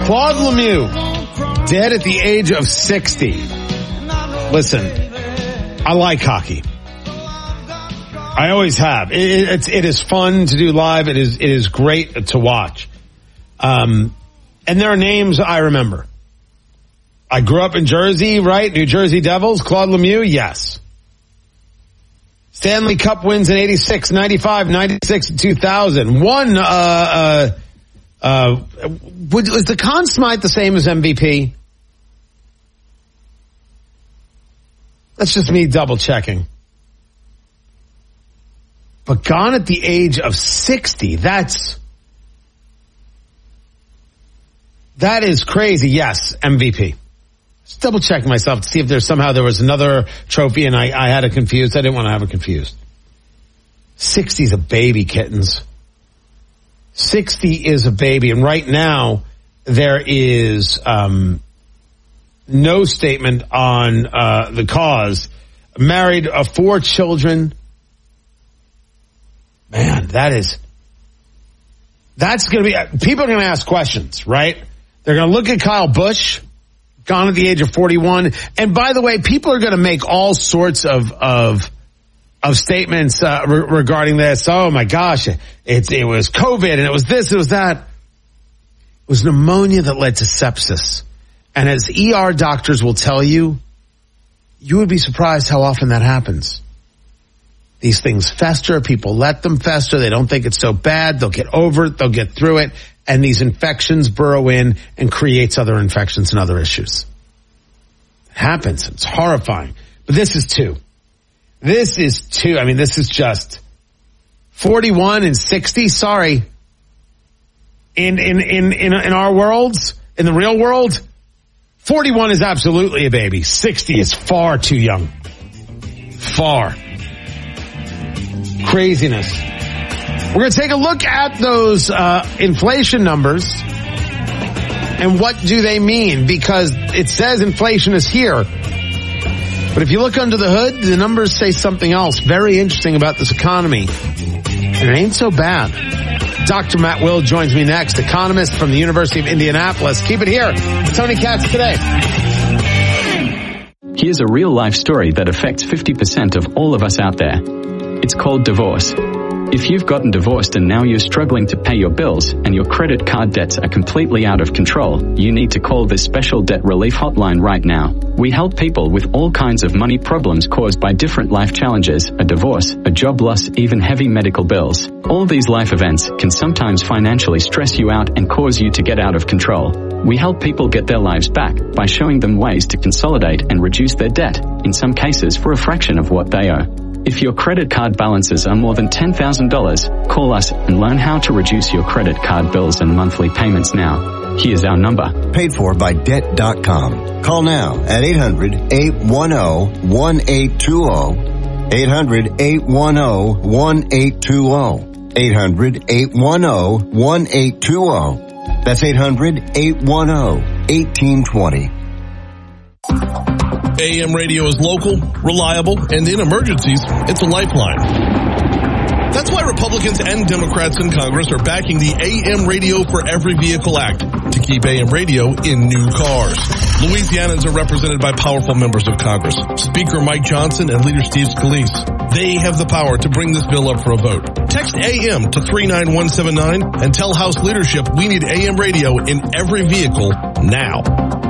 Claude Lemieux, dead at the age of 60. Listen, I like hockey. I always have. It is fun to do live. It is great to watch. And there are names I remember. I grew up in Jersey, right? New Jersey Devils. Claude Lemieux, yes. Stanley Cup wins in 86, 95, 96, 2000. Was the Conn Smythe the same as MVP? That's just me double checking. But gone at the age of 60, that is crazy. Yes, MVP. Just double checking myself to see if there was another trophy and I had it confused. I didn't want to have it confused. 60's a baby, kittens. 60 is a baby. And right now, there is no statement on the cause. Married 4 children. Man, that's going to be, people are going to ask questions, right? They're going to look at Kyle Busch, gone at the age of 41. And by the way, people are going to make all sorts of statements regarding this. Oh my gosh, it was COVID and it was this, it was that. It was pneumonia that led to sepsis. And as ER doctors will tell you, you would be surprised how often that happens. These things fester. People let them fester. They don't think it's so bad. They'll get over it. They'll get through it. And these infections burrow in and creates other infections and other issues. It happens. It's horrifying. But this is 2. This is 2. I mean, this is just 41 and 60. Sorry. In our worlds, in the real world, 41 is absolutely a baby. 60 is far too young. Far. Craziness. We're going to take a look at those inflation numbers and what do they mean, because it says inflation is here. But if you look under the hood, the numbers say something else very interesting about this economy. And it ain't so bad. Dr. Matt Will joins me next, economist from the University of Indianapolis. Keep it here. Tony Katz Today. Here's a real-life story that affects 50% of all of us out there. It's called divorce. If you've gotten divorced and now you're struggling to pay your bills and your credit card debts are completely out of control, you need to call this special debt relief hotline right now. We help people with all kinds of money problems caused by different life challenges, a divorce, a job loss, even heavy medical bills. All these life events can sometimes financially stress you out and cause you to get out of control. We help people get their lives back by showing them ways to consolidate and reduce their debt, in some cases for a fraction of what they owe. If your credit card balances are more than $10,000, call us and learn how to reduce your credit card bills and monthly payments now. Here's our number. Paid for by Debt.com. Call now at 800-810-1820. 800-810-1820. 800-810-1820. That's 800-810-1820. AM radio is local, reliable, and in emergencies, it's a lifeline. That's why Republicans and Democrats in Congress are backing the AM Radio for Every Vehicle Act to keep AM radio in new cars. Louisianans are represented by powerful members of Congress, Speaker Mike Johnson and Leader Steve Scalise. They have the power to bring this bill up for a vote. Text AM to 39179 and tell House leadership we need AM radio in every vehicle now.